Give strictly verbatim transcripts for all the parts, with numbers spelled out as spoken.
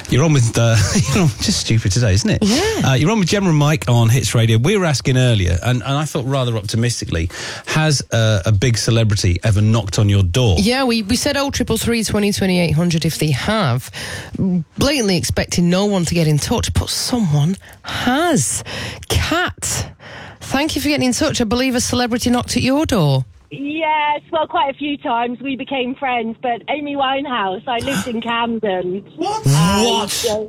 You're on with, uh, you're on, just stupid today, isn't it? Yeah. Uh, you're on with Gemma and Mike on Hits Radio. We were asking earlier, and, and I thought rather optimistically, has uh, a big celebrity ever knocked on your door? Yeah, we, we said oh triple three twenty twenty-eight hundred if they have. Blatantly expecting no one to get in touch, but someone has. Kat, thank you for getting in touch. I believe a celebrity knocked at your door. Yes, well, quite a few times we became friends, but Amy Winehouse, I lived in Camden. What? And, What? uh,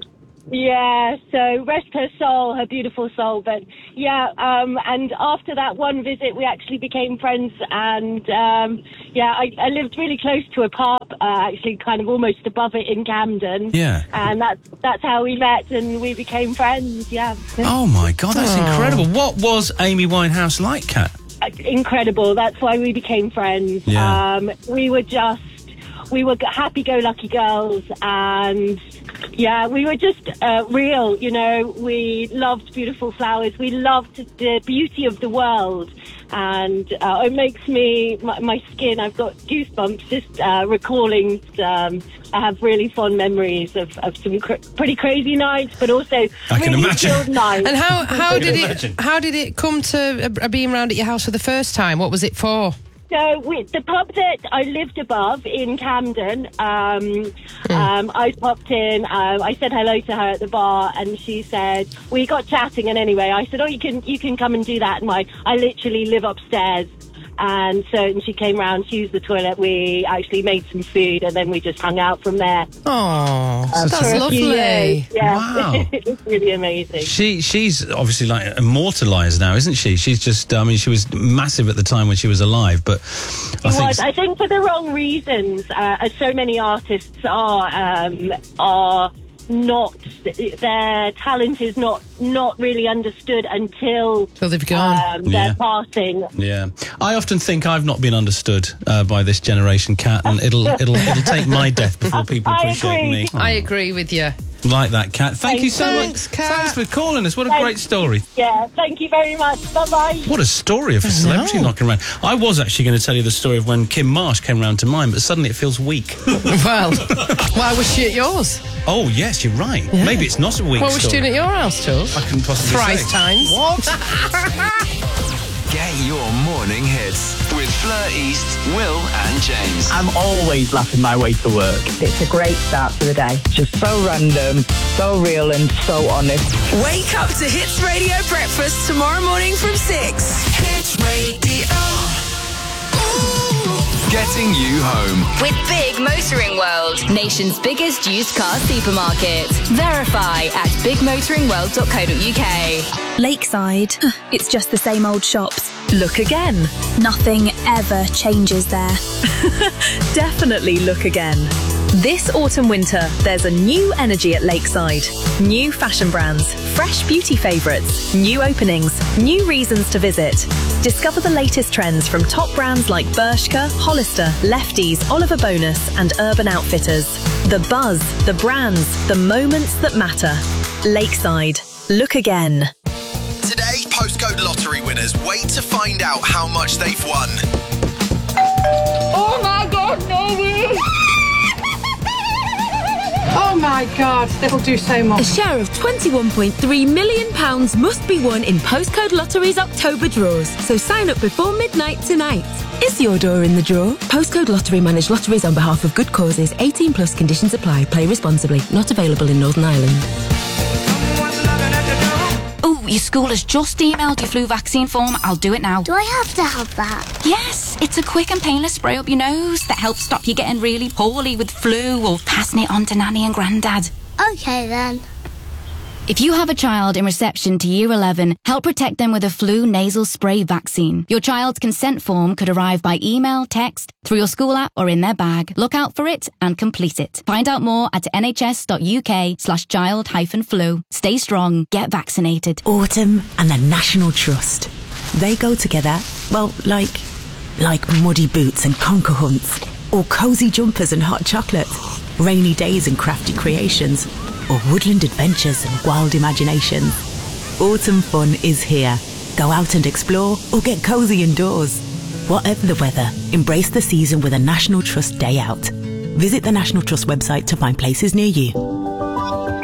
yeah, so rest her soul, her beautiful soul. But yeah, um, and after that one visit, we actually became friends. And um, yeah, I, I lived really close to a pub, uh, actually kind of almost above it in Camden. Yeah. And that's, that's how we met and we became friends, yeah. Oh, my God, that's Oh. incredible. What was Amy Winehouse like, Kat? Incredible. That's why we became friends. Yeah. Um, we were just, we were happy-go-lucky girls, and yeah, we were just uh, real. You know, we loved beautiful flowers. We loved the beauty of the world, and uh, it makes me my, my skin. I've got goosebumps just uh, recalling. Um, I have really fond memories of, of some cr- pretty crazy nights, but also I can really imagine. chilled nights. And how, how I did can it imagine. how did it come to uh, being round at your house for the first time? What was it for? So we, the pub that I lived above in Camden, um, mm. um, I popped in, um, I said hello to her at the bar, and she said, we got chatting, and anyway, I said, oh, you can you can come and do that. And my, I literally live upstairs. And so and she came round, she used the toilet, we actually made some food, and then we just hung out from there. Oh, Um, that's for a few lovely. years. Yeah, Wow. it was really amazing. She She's obviously like immortalised now, isn't she? She's just, I mean, she was massive at the time when she was alive, but I It think... was. I think for the wrong reasons, uh, as so many artists are, um, are not, their talent is not not really understood until Till they've gone. um, Yeah. their passing. Yeah, I often think I've not been understood uh, by this generation, Kat, and it'll it'll it'll take my death before people I appreciate agree. me. I agree with you. Like that, Kat. Thank you so Thanks, much. Kat. Thanks for calling us. What a Thanks. great story. Yeah, thank you very much. Bye-bye. What a story of a celebrity know. knocking around. I was actually going to tell you the story of when Kim Marsh came round to mine, but suddenly it feels weak. Well, why was she at yours? Oh, yes, you're right. Maybe it's not a weak What was she story. doing at your house, Jules? I couldn't possibly Thrice say. times. What? Get your morning hits with Fleur East, Will and James. I'm always laughing my way to work. It's a great start to the day. Just so random, so real and so honest. Wake up to Hits Radio Breakfast tomorrow morning from six. Hits Radio. Getting you home. With Big Motoring World, nation's biggest used car supermarket. Verify at big motoring world dot co dot uk. Lakeside. It's just the same old shops. Look again. Nothing ever changes there. Definitely look again. This autumn-winter, there's a new energy at Lakeside. New fashion brands, fresh beauty favourites, new openings, new reasons to visit. Discover the latest trends from top brands like Bershka, Hollister, Lefties, Oliver Bonus and Urban Outfitters. The buzz, the brands, the moments that matter. Lakeside. Look again. Today, postcode lottery winners wait to find out how much they've won. Oh my God, no way! Oh my God, that'll do so much. A share of twenty-one point three million pounds must be won in Postcode Lottery's October draws, so sign up before midnight tonight. Is your door in the draw? Postcode Lottery manage lotteries on behalf of good causes. eighteen plus conditions apply. Play responsibly. Not available in Northern Ireland. Oh, your school has just emailed your flu vaccine form. I'll do it now. Do I have to have that? Yes, it's a quick and painless spray up your nose that helps stop you getting really poorly with flu or passing it on to Nanny and Grandad. Okay then. If you have a child in reception to year eleven, help protect them with a flu nasal spray vaccine. Your child's consent form could arrive by email, text, through your school app or in their bag. Look out for it and complete it. Find out more at nhs.uk slash child hyphen flu. Stay strong, get vaccinated. Autumn and the National Trust. They go together, well, like, like muddy boots and conker hunts, or cosy jumpers and hot chocolate, rainy days and crafty creations, or woodland adventures and wild imaginations. Autumn fun is here. Go out and explore or get cosy indoors. Whatever the weather, embrace the season with a National Trust day out. Visit the National Trust website to find places near you.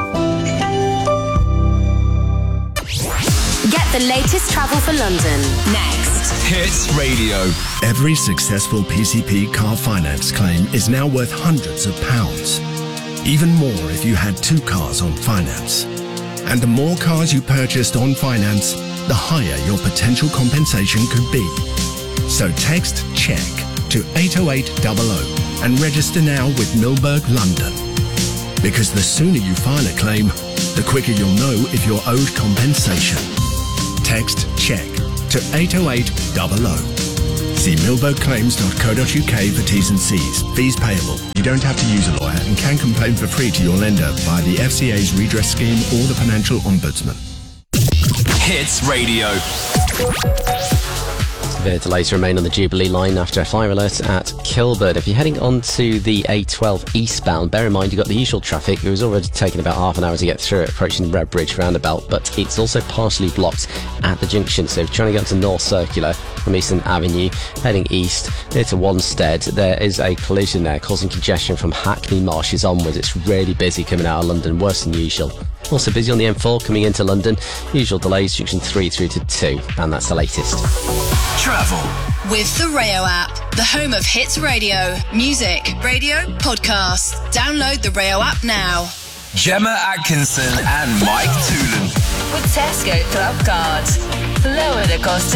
the latest travel for London. Next. Hits Radio. Every successful P C P car finance claim is now worth hundreds of pounds. Even more if you had two cars on finance. And the more cars you purchased on finance, the higher your potential compensation could be. So text CHECK to eight oh eight hundred and register now with Milberg London. Because the sooner you file a claim, the quicker you'll know if you're owed compensation. Text CHECK to eight oh eight hundred. See milberg claims dot co dot uk for T's and C's. Fees payable. You don't have to use a lawyer and can complain for free to your lender via the F C A's redress scheme or the Financial Ombudsman. Hits Radio. Severe delays remain on the Jubilee line after a fire alert at Kilburn. If you're heading onto the A twelve eastbound, bear in mind you've got the usual traffic. It was already taking about half an hour to get through it, approaching the Redbridge roundabout, but it's also partially blocked at the junction. So if you're trying to get onto North Circular from Eastern Avenue, heading east near to Wanstead, there is a collision there causing congestion from Hackney Marshes onwards. It's really busy coming out of London, worse than usual. Also busy on the M four coming into London. Usual delays, junction three through to two, and that's the latest. Travel. With the Rayo app, the home of hits radio, music, radio, podcasts. Download the Rayo app now. Gemma Atkinson and Mike Toolan. With Tesco Club Card. Lower the cost